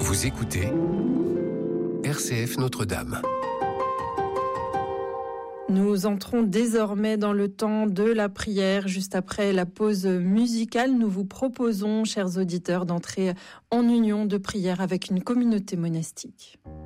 Vous écoutez RCF Notre-Dame. Nous entrons désormais dans le temps de la prière. Juste après la pause musicale, nous vous proposons, chers auditeurs, d'entrer en union de prière avec une communauté monastique.